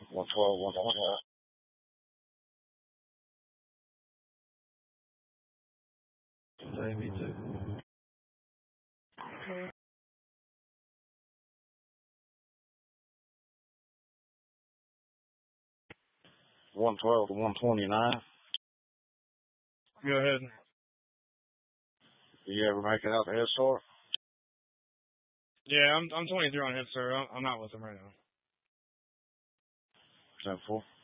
112, 120. Me too. 112 to 129. Go ahead. Do you ever make it out to Head Start? Yeah, I'm 23 on Head Start. I'm not with them right now. 10-4.